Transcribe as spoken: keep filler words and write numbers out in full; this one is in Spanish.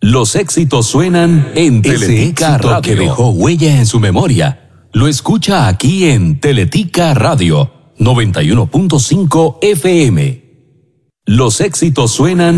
Los éxitos suenan en Teletica Radio. Que dejó huella en su memoria. Lo escucha aquí en Teletica Radio noventa y uno punto cinco F M. Los éxitos suenan